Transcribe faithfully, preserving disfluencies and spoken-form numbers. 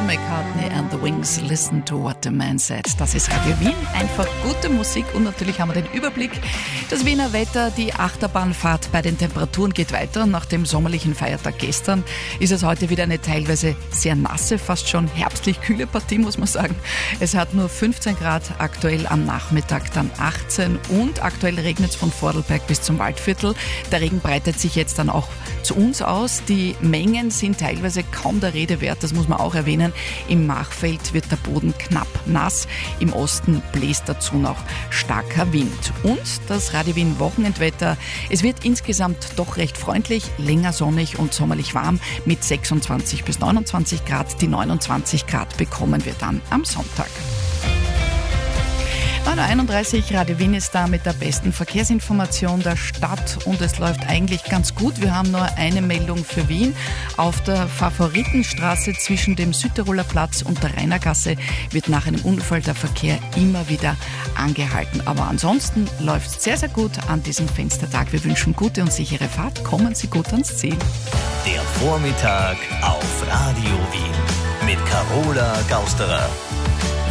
McCartney and the Wings, Listen to what the man said. Das ist Radio Wien, einfach gute Musik und natürlich haben wir den Überblick. Das Wiener Wetter, die Achterbahnfahrt bei den Temperaturen geht weiter. Nach dem sommerlichen Feiertag gestern ist es heute wieder eine teilweise sehr nasse, fast schon herbstlich kühle Partie, muss man sagen. Es hat nur fünfzehn Grad, aktuell am Nachmittag dann achtzehn und aktuell regnet es von Vordelberg bis zum Waldviertel. Der Regen breitet sich jetzt dann auch zu uns aus. Die Mengen sind teilweise kaum der Rede wert, das muss man auch erwähnen. Im Machfeld wird der Boden knapp nass, im Osten bläst dazu noch starker Wind. Und das Radio Wien Wochenendwetter, es wird insgesamt doch recht freundlich, länger sonnig und sommerlich warm mit sechsundzwanzig bis neunundzwanzig Grad. Die neunundzwanzig Grad bekommen wir dann am Sonntag. neun Uhr einunddreißig, Radio Wien ist da mit der besten Verkehrsinformation der Stadt und es läuft eigentlich ganz gut. Wir haben nur eine Meldung für Wien. Auf der Favoritenstraße zwischen dem Südtiroler Platz und der Rainergasse wird nach einem Unfall der Verkehr immer wieder angehalten. Aber ansonsten läuft es sehr, sehr gut an diesem Fenstertag. Wir wünschen gute und sichere Fahrt. Kommen Sie gut ans Ziel. Der Vormittag auf Radio Wien mit Carola Gausterer.